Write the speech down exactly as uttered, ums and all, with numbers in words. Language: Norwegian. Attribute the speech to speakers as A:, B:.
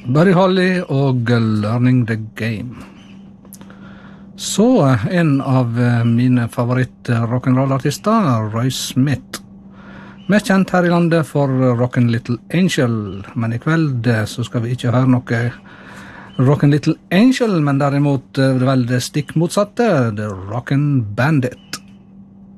A: Buddy Holly og Learning the Game. Så en av mine favoritt-rock'n'roll-artister, Roy Smith. Mest kjent her i landet for Rockin' Little Angel, men i kveld så skal vi ikke høre noe Rockin' Little Angel, men derimot vel det stikk motsatte, The Rockin' Bandit.